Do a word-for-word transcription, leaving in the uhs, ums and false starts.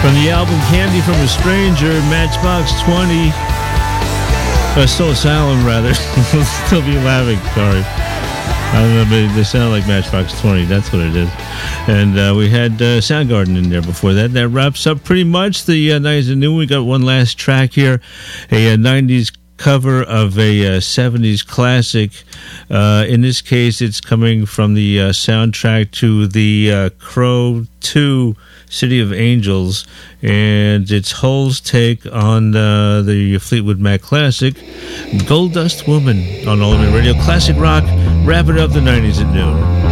From the album Candy from a Stranger, Matchbox twenty. Uh, Soul Asylum, rather. Still be laughing, sorry. I don't know, but they sound like Matchbox twenty. That's what it is. And uh, we had uh, Soundgarden in there before that. That wraps up pretty much the uh, nineties and new. We got one last track here, a, a nineties cover of a uh, seventies classic. Uh, in this case, it's coming from the uh, soundtrack to the uh, Crow two City of Angels, and it's Hull's take on uh, the Fleetwood Mac classic, Gold Dust Woman, on All American Radio Classic Rock, wrapping up the nineties at noon.